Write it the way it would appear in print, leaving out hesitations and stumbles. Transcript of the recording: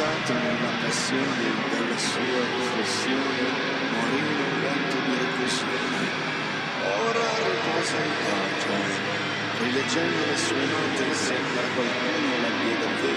stato nella passione della sua riflessione, morì in un letto di reclusione. Ora riposa in pace, rileggendo le sue note sembra qualcuno l'abbia davvero